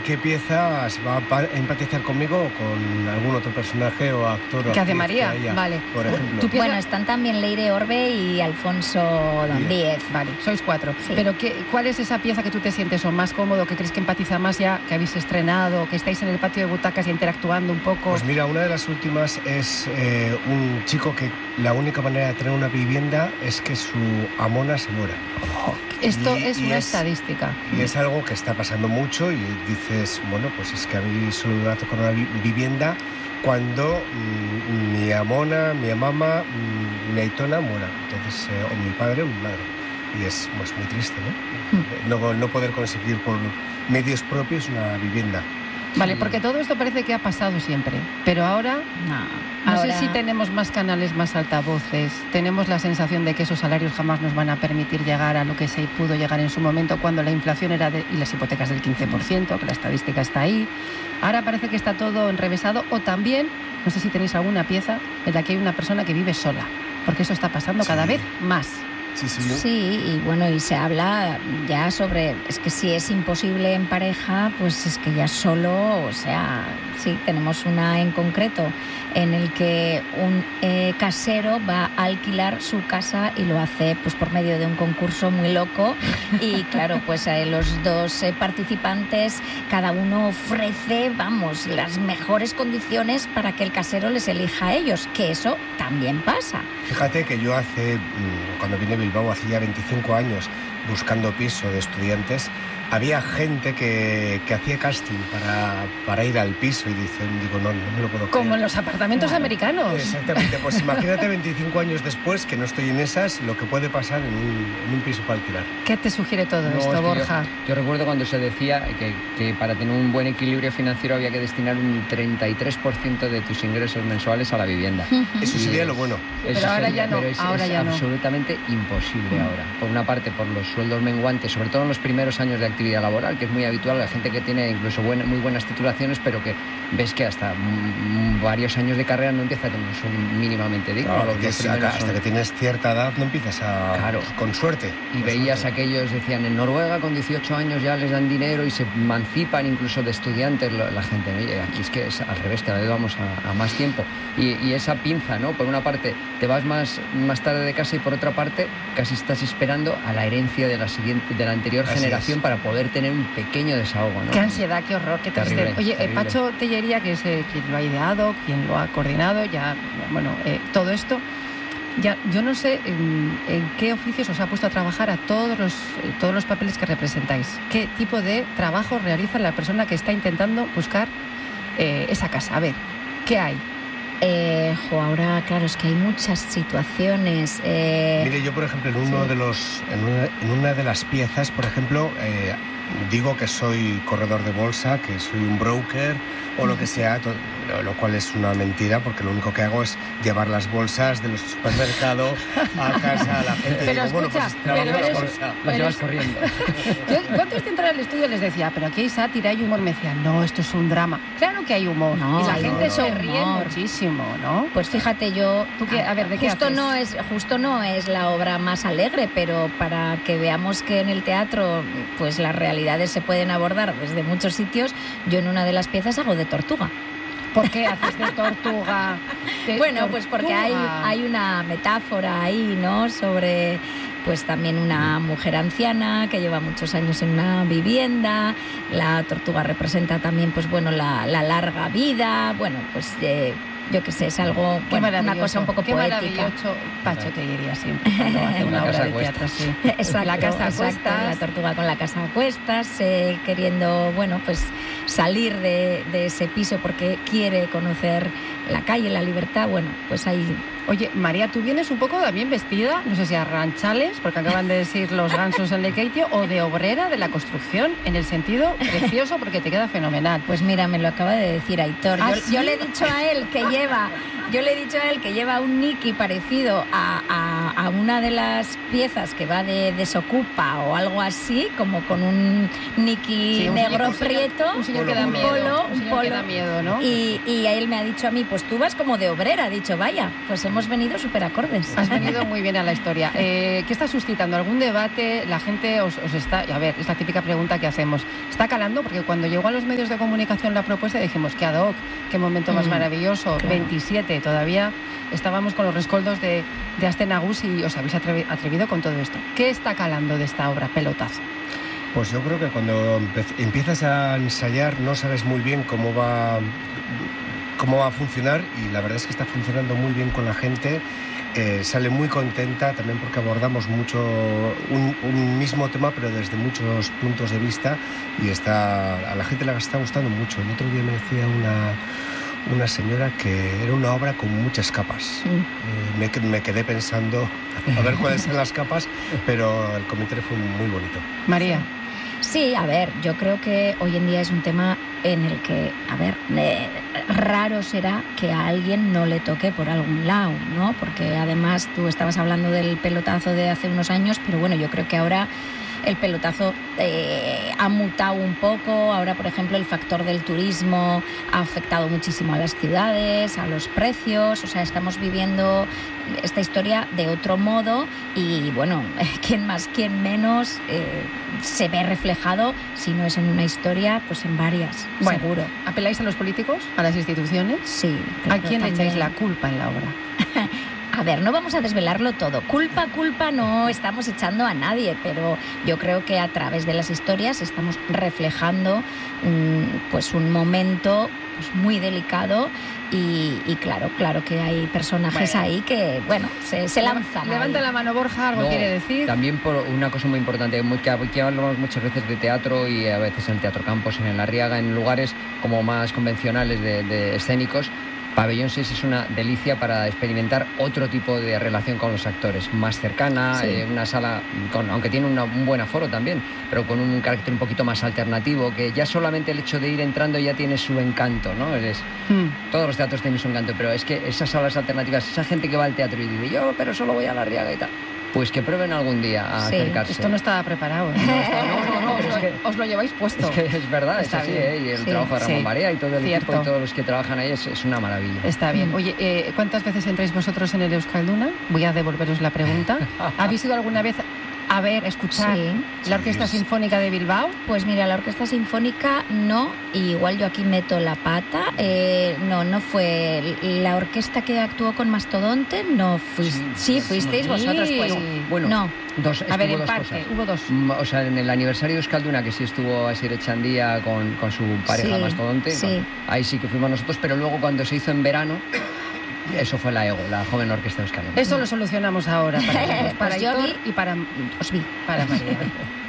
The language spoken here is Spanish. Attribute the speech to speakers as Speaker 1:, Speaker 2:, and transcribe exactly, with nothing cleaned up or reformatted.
Speaker 1: qué pieza se va a empatizar conmigo o con algún otro personaje o actor o
Speaker 2: ¿Qué hace
Speaker 1: actriz
Speaker 2: María?
Speaker 1: que haya,
Speaker 2: Vale.
Speaker 1: por ejemplo.
Speaker 2: ¿Tú piensas-
Speaker 3: Bueno, están también Leire Orbe y Alfonso Don Díez.
Speaker 2: Vale, sois cuatro.
Speaker 3: Sí.
Speaker 2: Pero ¿qué, ¿cuál es esa pieza que tú te sientes o más cómodo, que crees que empatiza más ya, que habéis estrenado, que estáis en el patio de butacas y interactuando un poco?
Speaker 1: Pues mira, una de las últimas es eh, un chico que la única manera de tener una vivienda es que su amona se muera.
Speaker 2: Esto
Speaker 1: Y-
Speaker 2: es
Speaker 1: y
Speaker 2: una
Speaker 1: es-
Speaker 2: estadística.
Speaker 1: Y es algo que está pasando mucho y dices, bueno, pues es que a mí solo me va a tocar una vi- vivienda cuando mm, mi amona, mi mamá, mm, mi aitona muera. Entonces, eh, o mi padre o mi madre. Y es pues, muy triste, ¿no? no? No poder conseguir por medios propios una vivienda.
Speaker 2: Vale, porque todo esto parece que ha pasado siempre, pero ahora
Speaker 3: No,
Speaker 2: no
Speaker 3: ahora-
Speaker 2: sé si tenemos más canales, más altavoces, tenemos la sensación de que esos salarios jamás nos van a permitir llegar a lo que se pudo llegar en su momento cuando la inflación era de, y las hipotecas del quince por ciento, que la estadística está ahí. Ahora parece que está todo enrevesado, o también, no sé si tenéis alguna pieza en la que hay una persona que vive sola, porque eso está pasando
Speaker 1: Sí.
Speaker 2: cada vez más.
Speaker 1: Sí, sí,
Speaker 3: Sí, y bueno, y se habla ya sobre, es que si es imposible en pareja, pues es que ya solo, o sea, sí, tenemos una en concreto en el que un eh, casero va a alquilar su casa y lo hace pues por medio de un concurso muy loco y claro, pues eh, los dos eh, participantes, cada uno ofrece, vamos, las mejores condiciones para que el casero les elija a ellos, que eso también pasa.
Speaker 1: Fíjate que yo hace, mm, cuando vine a Bilbao, hace ya veinticinco años, buscando piso de estudiantes, había gente que, que hacía casting para, para ir al piso y dicen, digo, no, no me lo puedo creer.
Speaker 2: Como en los apartamentos
Speaker 3: Claro.
Speaker 2: americanos.
Speaker 1: Exactamente, pues imagínate veinticinco años después que no estoy en esas, lo que puede pasar en un, en un piso para alquilar.
Speaker 2: ¿Qué te sugiere todo
Speaker 4: No,
Speaker 2: esto,
Speaker 4: es que
Speaker 2: Borja?
Speaker 4: Yo, yo recuerdo cuando se decía que, que para tener un buen equilibrio financiero había que destinar un treinta y tres por ciento de tus ingresos mensuales a la vivienda.
Speaker 1: Eso
Speaker 4: Y
Speaker 1: sería
Speaker 4: es-
Speaker 1: lo bueno.
Speaker 4: Eso
Speaker 2: Pero ahora ya no,
Speaker 4: pero es,
Speaker 2: ahora
Speaker 4: es
Speaker 2: ya no.
Speaker 4: absolutamente imposible ahora. Por una parte, por los sueldos menguantes, sobre todo en los primeros años de actividad laboral, que es muy habitual, la gente que tiene incluso buena- muy buenas titulaciones, pero que ves que hasta mm, varios años de carrera no empieza a tener un sueldo mínimamente digno.
Speaker 1: Claro,
Speaker 4: Los
Speaker 1: porque
Speaker 4: dos
Speaker 1: es-
Speaker 4: primeros
Speaker 1: hasta
Speaker 4: son-
Speaker 1: que tienes cierta edad no empiezas a...
Speaker 4: Claro.
Speaker 1: Con suerte.
Speaker 4: Y
Speaker 1: con
Speaker 4: veías
Speaker 1: suerte.
Speaker 4: aquellos, decían, en Noruega con dieciocho años ya les dan dinero y se emancipan incluso de estudiantes lo- la gente. ¿No? Y aquí es que es al revés, cada vez vamos a, a más tiempo. Y, y esa pinza, ¿no? Por una parte te vas más, más tarde de casa y por otra parte casi estás esperando a la herencia de la siguiente, de la anterior
Speaker 1: Así
Speaker 4: generación
Speaker 1: es.
Speaker 4: para poder tener un pequeño desahogo, ¿no?
Speaker 2: Qué ansiedad, qué horror, qué tristeza.
Speaker 4: Terrible,
Speaker 2: Oye, eh,
Speaker 4: terrible.
Speaker 2: Pacho Tellería, que es eh, quien lo ha ideado, quien lo ha coordinado, ya, bueno, eh, todo esto, ya, yo no sé en, en qué oficios os ha puesto a trabajar a todos los, eh, todos los papeles que representáis. ¿Qué tipo de trabajo realiza la persona que está intentando buscar eh, esa casa? A ver, ¿qué hay?
Speaker 3: Eh, jo, ahora, claro, es que hay muchas situaciones. eh,
Speaker 1: Mire, yo por ejemplo, en uno
Speaker 3: Sí.
Speaker 1: de los, en una, en una de las piezas, por ejemplo, eh, digo que soy corredor de bolsa, que soy un broker o lo que sea, to- lo, lo cual es una mentira porque lo único que hago es llevar las bolsas del supermercado a casa a la gente.
Speaker 2: Pero
Speaker 1: Digo, bueno,
Speaker 2: escucha,
Speaker 1: pues trabajo
Speaker 2: pero
Speaker 1: en la
Speaker 2: eres-
Speaker 1: bolsa.
Speaker 4: Las
Speaker 2: Pero
Speaker 4: llevas
Speaker 2: es-
Speaker 4: corriendo.
Speaker 2: Yo, yo antes de entrar al estudio les decía, pero aquí hay sátira, hay humor. Me decían, no, esto es un drama. Claro que hay humor.
Speaker 3: No,
Speaker 2: y la
Speaker 3: hay
Speaker 2: gente
Speaker 1: no,
Speaker 2: se
Speaker 3: no.
Speaker 2: ríe
Speaker 3: humor.
Speaker 2: muchísimo, ¿no?
Speaker 3: Pues fíjate, yo
Speaker 2: ¿Tú qué- a ver, ¿de qué
Speaker 3: justo
Speaker 2: haces?
Speaker 3: no es justo no es la obra más alegre, pero para que veamos que en el teatro pues las realidades se pueden abordar desde muchos sitios, yo en una de las piezas hago de tortuga.
Speaker 2: ¿Por qué haces de tortuga? De
Speaker 3: Bueno, pues porque hay,
Speaker 2: tortuga.
Speaker 3: hay una metáfora ahí, ¿no? Sobre pues también una mujer anciana que lleva muchos años en una vivienda. La tortuga representa también, pues bueno, la, la larga vida. Bueno, pues eh, yo qué sé, es algo,
Speaker 2: Qué
Speaker 3: bueno, una
Speaker 2: maravilloso,
Speaker 3: cosa un poco
Speaker 2: qué
Speaker 3: poética.
Speaker 2: maravilloso. Pacho Tellería siempre cuando hace una
Speaker 4: La
Speaker 2: obra
Speaker 4: casa
Speaker 2: de
Speaker 4: a
Speaker 2: teatro, sí.
Speaker 3: Exacto,
Speaker 2: La casa a
Speaker 3: exacto,
Speaker 2: cuestas.
Speaker 3: la tortuga con la casa a cuestas, eh, queriendo, bueno, pues salir de, de ese piso porque quiere conocer la calle, la libertad. Bueno, pues ahí.
Speaker 2: Oye, María, tú vienes un poco también vestida, no sé si a ranchales, porque acaban de decir los gansos en Lekeitio, o de obrera de la construcción, en el sentido precioso, porque te queda fenomenal.
Speaker 3: Pues mira, me lo acaba de decir Aitor.
Speaker 2: ¿Ah,
Speaker 3: Yo,
Speaker 2: sí?
Speaker 3: yo le he dicho a él que lleva yo le he dicho a él que lleva un Nicky parecido a, a, a una de las piezas que va de Desocupa o algo así, como con un Nicky
Speaker 2: Sí, un
Speaker 3: negro
Speaker 2: señor- un señor-
Speaker 3: prieto,
Speaker 2: un señor
Speaker 4: que da
Speaker 3: un
Speaker 4: miedo,
Speaker 3: polo,
Speaker 2: un
Speaker 3: un
Speaker 2: señor que
Speaker 3: polo.
Speaker 2: da miedo, ¿no?
Speaker 3: Y, y a él me ha dicho a mí, pues tú vas como de obrera. Ha dicho, vaya, pues hemos venido súper acordes.
Speaker 2: Has venido muy bien a la historia. Eh, ¿Qué está suscitando? ¿Algún debate? La gente os, os está... A ver, es la típica pregunta que hacemos. ¿Está calando? Porque cuando llegó a los medios de comunicación la propuesta dijimos, qué ad hoc, qué momento más
Speaker 3: Mm,
Speaker 2: maravilloso.
Speaker 3: claro.
Speaker 2: veintisiete, todavía estábamos con los rescoldos de, de Asten Agus y os habéis atrevi- atrevido con todo esto. ¿Qué está calando de esta obra, Pelotazo?
Speaker 1: Pues yo creo que cuando empe- empiezas a ensayar no sabes muy bien cómo va, cómo va a funcionar, y la verdad es que está funcionando muy bien con la gente. Eh, sale muy contenta también porque abordamos mucho un, un mismo tema pero desde muchos puntos de vista, y está, a la gente le está gustando mucho. El otro día me decía una, una señora que era una obra con muchas capas.
Speaker 3: Mm.
Speaker 1: Eh, me, me quedé pensando a ver cuáles son las capas, pero el comentario fue muy bonito.
Speaker 2: María.
Speaker 3: Sí, a ver, yo creo que hoy en día es un tema en el que, a ver, eh, raro será que a alguien no le toque por algún lado, ¿no? Porque además tú estabas hablando del pelotazo de hace unos años, pero bueno, yo creo que ahora el pelotazo eh, ha mutado un poco. Ahora, por ejemplo, el factor del turismo ha afectado muchísimo a las ciudades, a los precios. O sea, estamos viviendo esta historia de otro modo y, bueno, quién más, quién menos eh, se ve reflejado, si no es en una historia, pues en varias,
Speaker 2: Bueno,
Speaker 3: seguro.
Speaker 2: ¿apeláis a los políticos? ¿A las instituciones?
Speaker 3: Sí.
Speaker 2: ¿A
Speaker 3: claro,
Speaker 2: quién le echáis
Speaker 3: también.
Speaker 2: la culpa en la obra?
Speaker 3: A ver, no vamos a desvelarlo todo. Culpa, culpa no estamos echando a nadie, pero yo creo que a través de las historias estamos reflejando un, pues un momento pues muy delicado y, y claro, claro que hay personajes
Speaker 2: Bueno.
Speaker 3: ahí que, bueno, se, se lanzan.
Speaker 2: Levanta
Speaker 3: ahí.
Speaker 2: la mano, Borja, algo
Speaker 4: No,
Speaker 2: quiere decir.
Speaker 4: También por una cosa muy importante, muy- que aquí hablamos muchas veces de teatro y a veces en Teatro Campos, en La Riaga, en lugares como más convencionales de, de escénicos. Pabellón seis es una delicia para experimentar otro tipo de relación con los actores, más cercana,
Speaker 3: Sí.
Speaker 4: eh, una sala, con, aunque tiene una- un buen aforo también, pero con un carácter un poquito más alternativo, que ya solamente el hecho de ir entrando ya tiene su encanto, ¿no? Es,
Speaker 2: Mm.
Speaker 4: todos los teatros tienen su encanto, pero es que esas salas alternativas, esa gente que va al teatro y dice, yo, pero solo voy a La Riaga y tal, pues que prueben algún día a
Speaker 3: Sí,
Speaker 4: acercarse.
Speaker 2: Esto no estaba preparado. ¿eh? No, estaba- no, no, no,
Speaker 4: Pero
Speaker 2: os,
Speaker 4: es
Speaker 2: lo,
Speaker 4: que-
Speaker 2: os lo lleváis puesto.
Speaker 4: Es que es verdad,
Speaker 2: Está
Speaker 4: es así,
Speaker 2: bien.
Speaker 4: ¿eh? Y el
Speaker 3: Sí,
Speaker 4: trabajo de Ramón
Speaker 2: sí.
Speaker 4: Barea y todo el
Speaker 2: Cierto.
Speaker 4: equipo y todos los que trabajan ahí es, es una maravilla.
Speaker 2: Está bien.
Speaker 3: Mm.
Speaker 2: Oye, eh, ¿cuántas veces entráis vosotros en el Euskalduna? Voy a devolveros la pregunta. ¿Habéis ido alguna vez a ver, escuchar
Speaker 3: Sí.
Speaker 2: la Orquesta
Speaker 1: Sí.
Speaker 2: Sinfónica de Bilbao?
Speaker 3: Pues mira, la Orquesta Sinfónica no, y igual yo aquí meto la pata, eh, no, no fue la orquesta que actuó con Mastodonte, no fuis,
Speaker 4: Sí,
Speaker 3: sí,
Speaker 4: sí,
Speaker 3: fuisteis
Speaker 2: sí.
Speaker 3: vosotros, pues
Speaker 4: Bueno,
Speaker 3: no.
Speaker 4: dos,
Speaker 2: A ver,
Speaker 4: estuvo
Speaker 2: en
Speaker 4: dos
Speaker 2: parte,
Speaker 4: cosas.
Speaker 2: hubo dos.
Speaker 4: Mm, O sea, en el aniversario de Euskalduna, que sí estuvo Asier Echandía con, con su pareja
Speaker 3: Sí,
Speaker 4: Mastodonte,
Speaker 3: sí.
Speaker 4: ahí sí que fuimos nosotros, pero luego cuando se hizo en verano, eso fue la E G O, la Joven Orquesta de Euskalduna.
Speaker 2: Eso lo solucionamos ahora para, para
Speaker 3: Pues yo
Speaker 2: Hitor
Speaker 3: vi-
Speaker 2: y para,
Speaker 3: Os vi.
Speaker 2: para María.